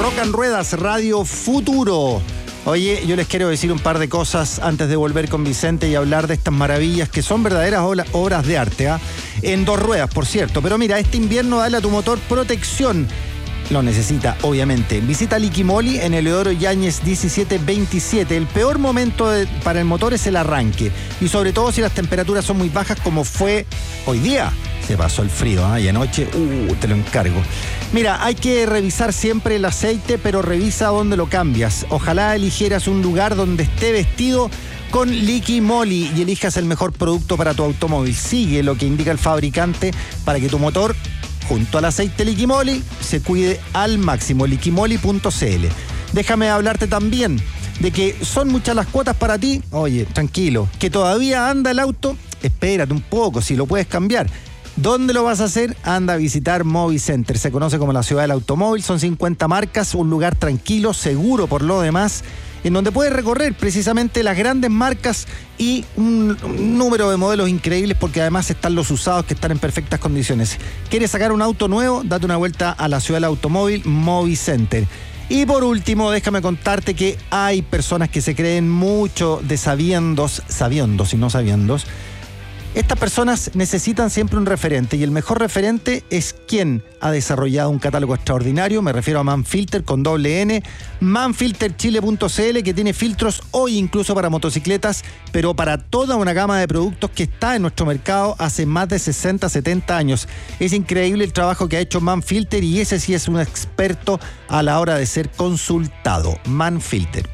Rock and Ruedas, Radio Futuro. Oye, yo les quiero decir un par de cosas antes de volver con Vicente y hablar de estas maravillas que son verdaderas obras de arte, ¿eh? En dos ruedas, por cierto. Pero mira, este invierno dale a tu motor protección. Lo necesita, obviamente. Visita Liquimoli en Eleodoro Yáñez 1727. El peor momento para el motor es el arranque. Y sobre todo si las temperaturas son muy bajas como fue hoy día. Se pasó el frío, ¿eh? Y anoche, te lo encargo. Mira, hay que revisar siempre el aceite, pero revisa dónde lo cambias. Ojalá eligieras un lugar donde esté vestido con Liquimoli y elijas el mejor producto para tu automóvil. Sigue lo que indica el fabricante para que tu motor, junto al aceite Liquimoli, se cuide al máximo. Liquimoli.cl. Déjame hablarte también de que son muchas las cuotas para ti. Oye, tranquilo, que todavía anda el auto, espérate un poco, si lo puedes cambiar. ¿Dónde lo vas a hacer? Anda a visitar Movicenter. Se conoce como la ciudad del automóvil. Son 50 marcas, un lugar tranquilo, seguro por lo demás, en donde puedes recorrer precisamente las grandes marcas y un número de modelos increíbles, porque además están los usados que están en perfectas condiciones. ¿Quieres sacar un auto nuevo? Date una vuelta a la ciudad del automóvil, Movicenter. Y por último, déjame contarte que hay personas que se creen mucho de sabiondos y no sabiendos. Estas personas necesitan siempre un referente, y el mejor referente es quien ha desarrollado un catálogo extraordinario. Me refiero a Manfilter con doble N, manfilterchile.cl, que tiene filtros hoy incluso para motocicletas, pero para toda una gama de productos que está en nuestro mercado hace más de 60, 70 años. Es increíble el trabajo que ha hecho Manfilter, y ese sí es un experto a la hora de ser consultado. Manfilter.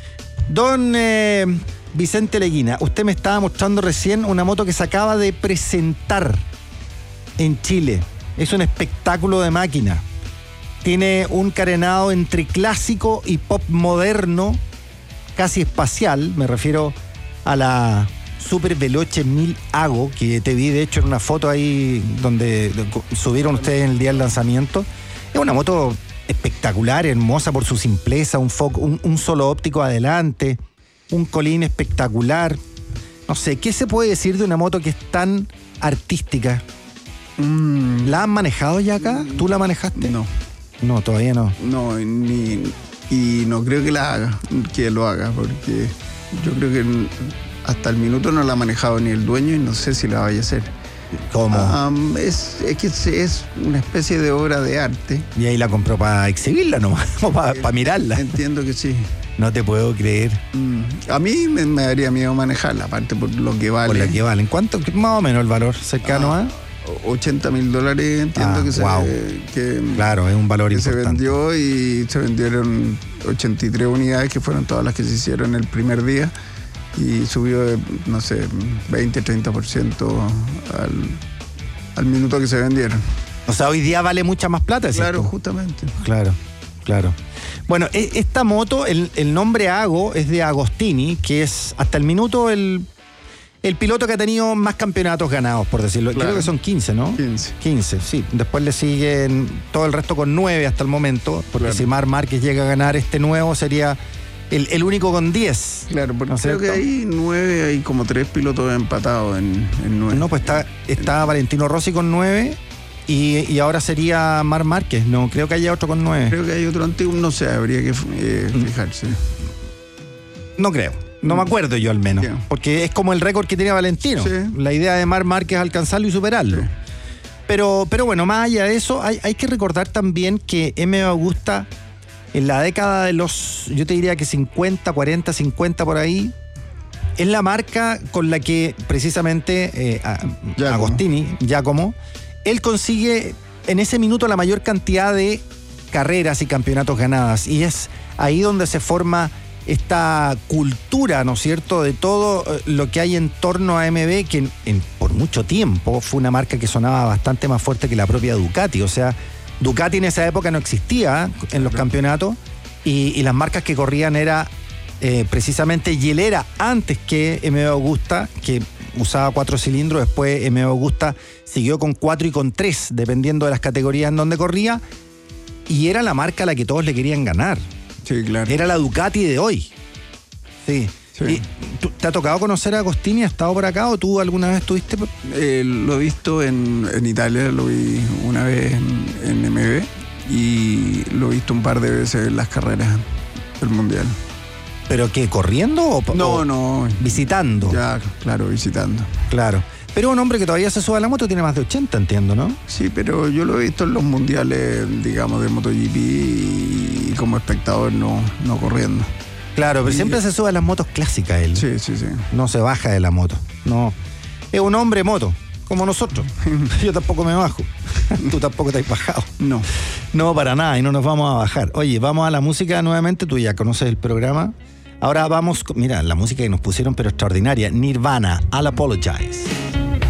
Don Vicente Leguina, usted me estaba mostrando recién una moto que se acaba de presentar en Chile. Es un espectáculo de máquina. Tiene un carenado entre clásico y pop moderno, casi espacial. Me refiero a la Super Veloce 1000 Ago, que te vi de hecho en una foto ahí donde subieron ustedes en el día del lanzamiento. Es una moto espectacular, hermosa por su simpleza, un solo óptico adelante, un colín espectacular. No sé, ¿qué se puede decir de una moto que es tan artística? ¿La han manejado ya acá? ¿Tú la manejaste? No. No, todavía no. No, y no creo que lo haga, porque yo creo que hasta el minuto no la ha manejado ni el dueño, y no sé si la vaya a hacer. ¿Cómo? Es que es una especie de obra de arte. ¿Y ahí la compró para exhibirla nomás? ¿O para mirarla? Entiendo que sí. No te puedo creer. A mí me daría miedo manejarla, aparte por lo que vale. Por lo que vale. ¿En cuánto? Más o menos el valor cercano a $80,000, entiendo que claro, es un valor que importante. se vendió, y se vendieron 83 unidades, que fueron todas las que se hicieron el primer día, y subió de, no sé, 20-30% al minuto que se vendieron. O sea, hoy día vale mucha más plata, ¿cierto? Claro, justamente. Claro. Bueno, esta moto, el nombre Ago es de Agostini, que es hasta el minuto el piloto que ha tenido más campeonatos ganados, por decirlo. Claro. Creo que son 15, ¿no? 15, sí. Después le siguen todo el resto con 9 hasta el momento, porque claro, si Marc Márquez llega a ganar este nuevo, sería el único con 10. Claro, porque ¿no creo que hay 9, hay como 3 pilotos empatados en 9. No, pues está Valentino Rossi con 9. Y ahora sería Marc Márquez. No creo que haya otro con 9. Creo que hay otro antiguo, no sé, habría que fijarse. No creo, no me acuerdo yo al menos. Yeah. Porque es como el récord que tiene Valentino. Sí. La idea de Marc Márquez es alcanzarlo y superarlo. Sí. Pero bueno, más allá de eso, hay que recordar también que MV Agusta, en la década de los, yo te diría que 50, 40, 50 por ahí, es la marca con la que precisamente Giacomo, él consigue en ese minuto la mayor cantidad de carreras y campeonatos ganadas, y es ahí donde se forma esta cultura, ¿no es cierto?, de todo lo que hay en torno a MV, que por mucho tiempo fue una marca que sonaba bastante más fuerte que la propia Ducati. O sea, Ducati en esa época no existía en los campeonatos, y las marcas que corrían era precisamente Hielera antes que MV Agusta, que usaba 4 cilindros. Después MV Agusta siguió con 4 y con 3, dependiendo de las categorías en donde corría, y era la marca a la que todos le querían ganar. Sí, claro. Era la Ducati de hoy. Sí. ¿Y te ha tocado conocer a Agostini? ¿Ha estado por acá o tú alguna vez estuviste? Lo he visto en Italia, lo vi una vez en MV, y lo he visto un par de veces en las carreras del Mundial. ¿Pero qué, corriendo o No. visitando? Ya, claro, visitando. Claro. Pero un hombre que todavía se sube a la moto tiene más de 80, entiendo, ¿no? Sí, pero yo lo he visto en los mundiales, digamos, de MotoGP y como espectador no corriendo. Claro, pero siempre se sube a las motos clásicas él. Sí. No se baja de la moto. No. Es un hombre moto, como nosotros. Yo tampoco me bajo. Tú tampoco te has bajado. No, para nada, y no nos vamos a bajar. Oye, vamos a la música nuevamente. Tú ya conoces el programa. Ahora vamos, mira, la música que nos pusieron, pero extraordinaria. Nirvana, I'll Apologize.